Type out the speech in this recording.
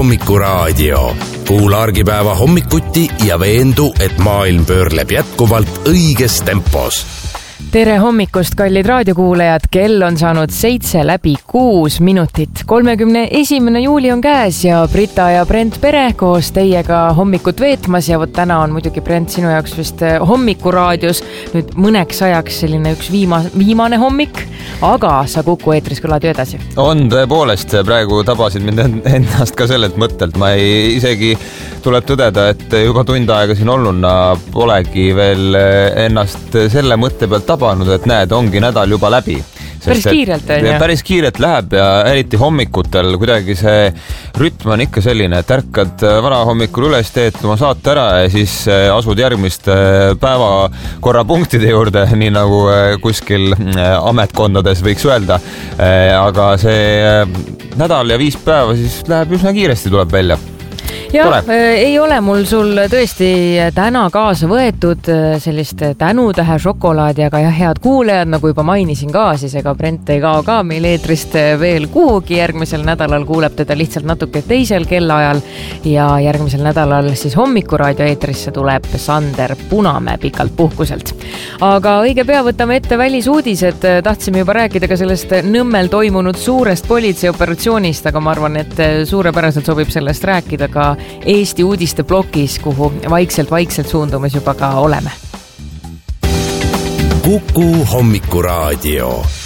Hommikuraadio. Kuula argipäeva hommikuti ja veendu, et maailm pöörleb jätkuvalt õiges tempos. Tere hommikust, kallid raadiokuulajad. Kell on saanud 7:06. 31. juuli on käes ja Brita ja Brent Pere koos teiega hommikut veetmas ja võt täna on muidugi, Brent, sinu jaoks vist Hommikuraadios nüüd mõneks ajaks selline üks viimane hommik, aga sa Kuku eetris kõlad ju edasi. On tõepoolest, praegu tabasid mind ennast ka sellelt mõttelt. Ma isegi tuleb tõdeda, et juba tund aega siin olnuna polegi veel ennast selle mõtte pealt tabanud, et näed, ongi nädal juba läbi. Päris kiirelt on ju. Päris kiirelt läheb ja eriti hommikutel kuidagi see rütm on ikka selline, et ärkad varahommikul üles, teed oma saate ära ja siis asud järgmiste päevakorrapunktide juurde, nii nagu kuskil ametkondades võiks öelda. Aga see nädal ja 5 päeva siis läheb üsna kiiresti, tuleb välja. Ja, ei ole mul sul tõesti täna kaasa võetud sellist tänutähe šokolaadi, aga jah, head kuulejad, nagu juba mainisin ka, siis ega Brent ei kao ka meil eetrist veel kuhugi. Järgmisel nädalal kuuleb teda lihtsalt natuke teisel kellaajal ja järgmisel nädalal siis Hommikuraadio eetrisse tuleb Sander Punamäe pikalt puhkuselt. Aga õige pea võtame ette välisuudised. Tahtsime juba rääkida ka sellest Nõmmel toimunud suurest politseioperatsioonist, aga ma arvan, et suurepäraselt sobib sellest rääkida ka Eesti uudiste blokis, kuhu vaikselt suundumas juba ka oleme. Kuku Hommikuraadio.